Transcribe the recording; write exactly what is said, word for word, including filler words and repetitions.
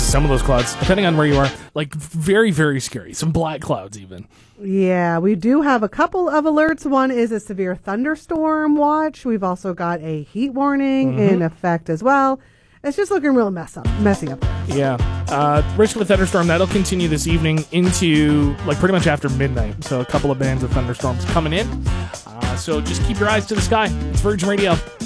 some of those clouds, depending on where you are, like very, very scary. Some black clouds even. Yeah, we do have a couple of alerts. One is a severe thunderstorm watch. We've also got a heat warning mm-hmm. in effect as well. It's just looking real mess up, messy up there. Yeah. Uh, risk of a thunderstorm, that'll continue this evening into, like, pretty much after midnight. So a couple of bands of thunderstorms coming in. Uh, so just keep your eyes to the sky. It's Virgin Radio.